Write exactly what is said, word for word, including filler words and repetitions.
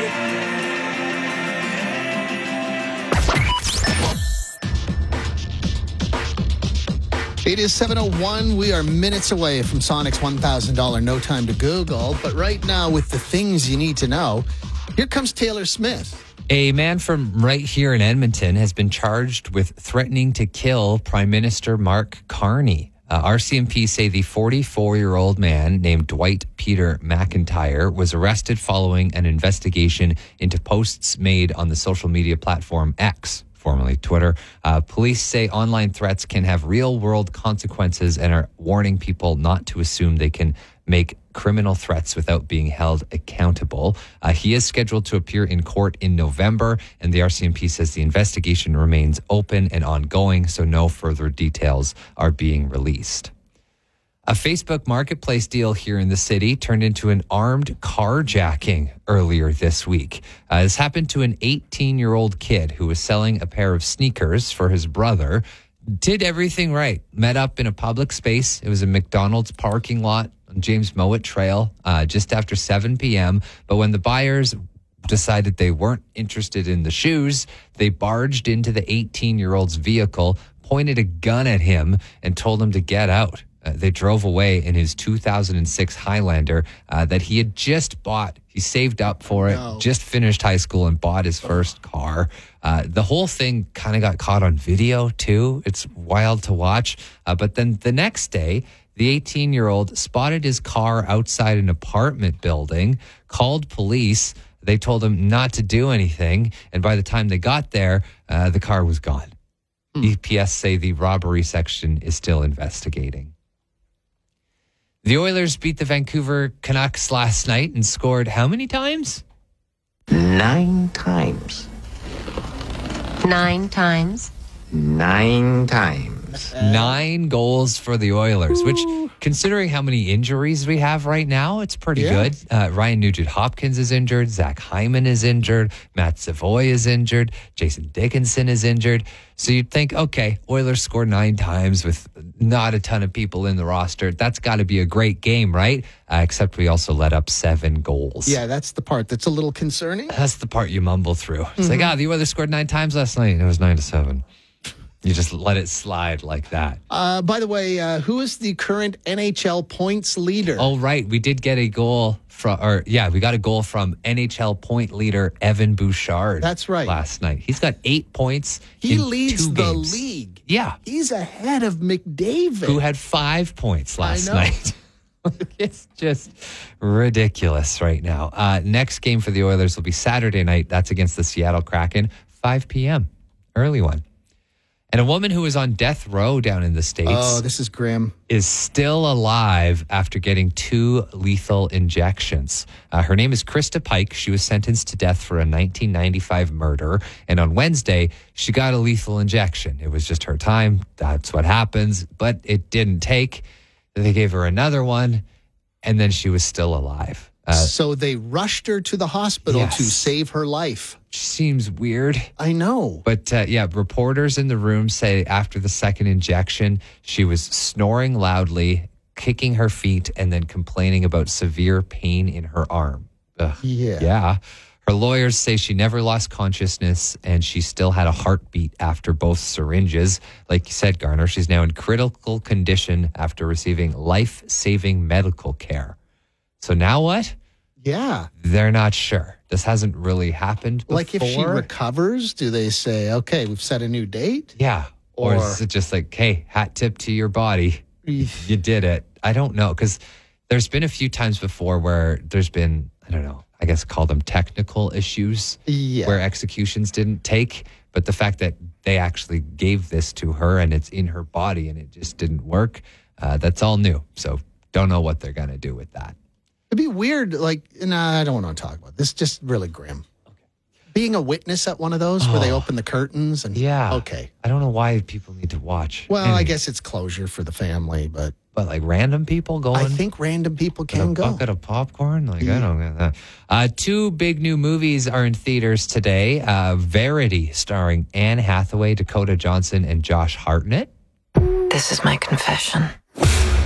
It is seven oh one. We are minutes away from Sonic's one thousand dollars No Time to Google. But right now, with the things you need to know, here comes Taylor Smith. A man from right here in Edmonton has been charged with threatening to kill Prime Minister Mark Carney. Uh, R C M P say the forty-four-year-old man named Dwight Peter McIntyre was arrested following an investigation into posts made on the social media platform X, formerly Twitter. Uh, police say online threats can have real-world consequences and are warning people not to assume they can make criminal threats without being held accountable. Uh, he is scheduled to appear in court in November, and the R C M P says the investigation remains open and ongoing, so no further details are being released. A Facebook marketplace deal here in the city turned into an armed carjacking earlier this week. Uh, this happened to an eighteen-year-old kid who was selling a pair of sneakers for his brother. Did everything right. Met up in a public space. It was a McDonald's parking lot on James Mowat Trail uh, just after seven p.m. But when the buyers decided they weren't interested in the shoes, they barged into the eighteen-year-old's vehicle, pointed a gun at him, and told him to get out. Uh, they drove away in his two thousand six Highlander uh, that he had just bought. He saved up for it, no. just finished high school and bought his first car. Uh, the whole thing kind of got caught on video, too. It's wild to watch. Uh, but then the next day, the eighteen-year-old spotted his car outside an apartment building, called police. They told him not to do anything. And by the time they got there, uh, the car was gone. Hmm. E P S say the robbery section is still investigating. The Oilers beat the Vancouver Canucks last night and scored how many times? Nine times. Nine times? Nine times. Nine goals for the Oilers, which, considering how many injuries we have right now, it's pretty yeah. good. Uh, Ryan Nugent-Hopkins is injured. Zach Hyman is injured. Matt Savoy is injured. Jason Dickinson is injured. So you'd think, okay, Oilers scored nine times with not a ton of people in the roster. That's got to be a great game, right? Uh, except we also let up seven goals. Yeah, that's the part that's a little concerning. That's the part you mumble through. It's mm-hmm. like, ah, the Oilers scored nine times last night, and it was nine to seven. You just let it slide like that. Uh, by the way, uh, who is the current N H L points leader? Oh, right. We did get a goal from, or yeah, we got a goal from N H L point leader Evan Bouchard. That's right. Last night. He's got eight points. He in leads two the games. league. Yeah. He's ahead of McDavid, who had five points last I know. night. It's just ridiculous right now. Uh, next game for the Oilers will be Saturday night. That's against the Seattle Kraken, five p.m. Early one. And a woman who is on death row down in the States oh, this is grim. is still alive after getting two lethal injections. Uh, her name is Krista Pike. She was sentenced to death for a nineteen ninety-five murder. And on Wednesday, she got a lethal injection. It was just her time. That's what happens. But it didn't take. They gave her another one, and then she was still alive. Uh, so they rushed her to the hospital yes. to save her life. Seems weird. I know. But uh, yeah, reporters in the room say after the second injection, she was snoring loudly, kicking her feet, and then complaining about severe pain in her arm. Ugh. Yeah. Yeah. Her lawyers say she never lost consciousness and she still had a heartbeat after both syringes. Like you said, Garner, she's now in critical condition after receiving life-saving medical care. So now what? Yeah. They're not sure. This hasn't really happened before. Like if she recovers, do they say, okay, we've set a new date? Yeah. Or, Or is it just like, hey, hat tip to your body. You did it. I don't know. Because there's been a few times before where there's been, I don't know, I guess call them technical issues Yeah. where executions didn't take. But the fact that they actually gave this to her and it's in her body and it just didn't work, uh, that's all new. So don't know what they're going to do with that. It'd be weird, like, nah, I don't want to talk about this. Just really grim. Okay. Being a witness at one of those Oh. where they open the curtains and Yeah. okay. I don't know why people need to watch. Well, Anyway, I guess it's closure for the family, but But like random people going? I think random people with can a go. bucket of popcorn? Like, Yeah. I don't get that. Uh, two big new movies are in theaters today. Uh, Verity, starring Anne Hathaway, Dakota Johnson, and Josh Hartnett. This is my confession.